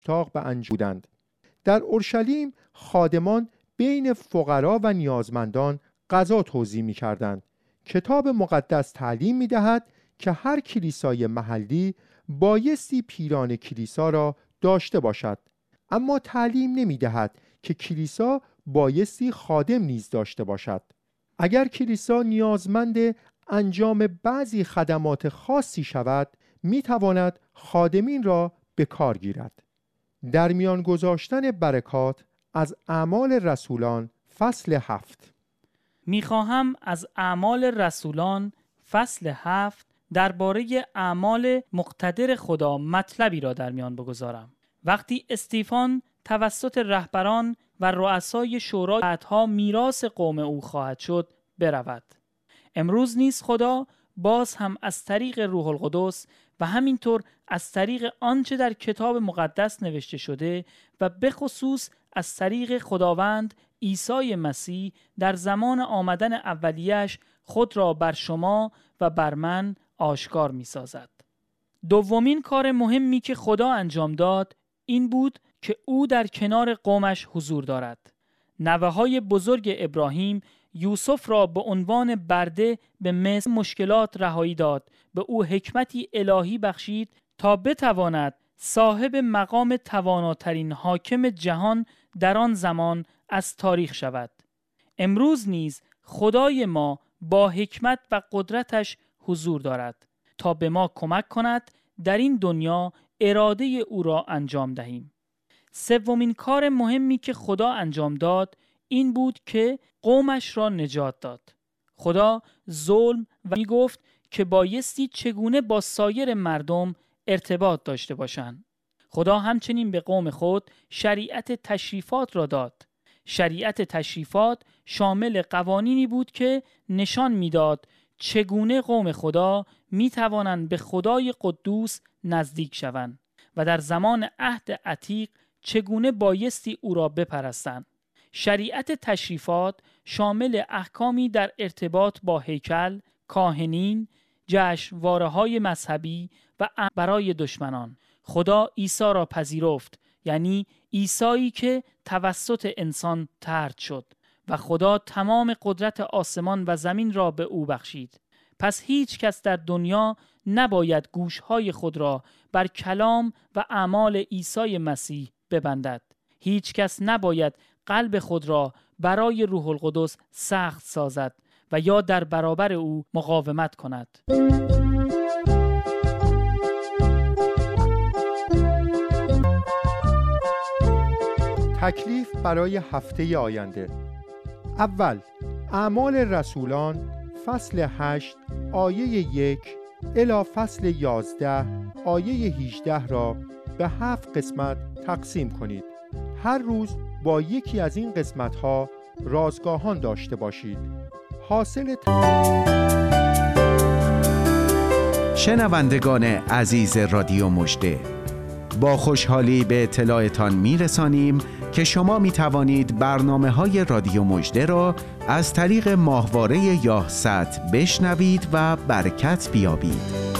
مشتاق به انجام بودند. در اورشلیم خادمان بین فقرا و نیازمندان غذا توزیع می‌کردند. کتاب مقدس تعلیم می‌دهد که هر کلیسای محلی بایستی پیران کلیسا را داشته باشد، اما تعلیم نمی‌دهد که کلیسا بایستی خادم نیز داشته باشد. اگر کلیسا نیازمند انجام بعضی خدمات خاصی شود، می‌تواند خادمین را به کار گیرد. در میان گذاشتن برکات از اعمال رسولان فصل 7. میخواهم از اعمال رسولان فصل 7 درباره اعمال مقتدر خدا مطلبی را در میان بگذارم. وقتی استیفان توسط رهبران و رؤسای شورا بعدها میراث قوم او خواهد شد برود. امروز نیز خدا باز هم از طریق روح القدس و همینطور از طریق آنچه در کتاب مقدس نوشته شده و به خصوص از طریق خداوند عیسی مسیح در زمان آمدن اولیه‌اش خود را بر شما و بر من آشکار می سازد. دومین کار مهمی که خدا انجام داد این بود که او در کنار قومش حضور دارد. نوه‌های بزرگ ابراهیم یوسف را به عنوان برده به مصر مشکلات رهایی داد، به او حکمتی الهی بخشید تا بتواند صاحب مقام تواناترین حاکم جهان در آن زمان از تاریخ شود. امروز نیز خدای ما با حکمت و قدرتش حضور دارد تا به ما کمک کند در این دنیا اراده او را انجام دهیم. سومین کار مهمی که خدا انجام داد این بود که قومش را نجات داد. خدا ظلم و می گفت که بایستی چگونه با سایر مردم ارتباط داشته باشند. خدا همچنین به قوم خود شریعت تشریفات را داد. شریعت تشریفات شامل قوانینی بود که نشان میداد چگونه قوم خدا می توانند به خدای قدوس نزدیک شوند و در زمان عهد عتیق چگونه بایستی او را بپرستند. شریعت تشریفات شامل احکامی در ارتباط با هیکل، کاهنین، جشنواره‌های مذهبی و برای دشمنان. خدا عیسی را پذیرفت، یعنی عیسایی که توسط انسان طرد شد، و خدا تمام قدرت آسمان و زمین را به او بخشید. پس هیچ کس در دنیا نباید گوشهای خود را بر کلام و اعمال عیسی مسیح ببندد. هیچ کس نباید قلب خود را برای روح القدس سخت سازد و یا در برابر او مقاومت کند. تکلیف برای هفته آینده. اول، اعمال رسولان فصل 8 آیه 1 الی فصل 11 آیه 18 را به 7 قسمت تقسیم کنید. هر روز با یکی از این قسمت‌ها رازگاهان داشته باشید. حاصل شنوندگان عزیز رادیو مژده، با خوشحالی به اطلاعتان میرسانیم که شما می توانید برنامه‌های رادیو مژده را از طریق ماهواره یاهصد بشنوید و برکت بیابید.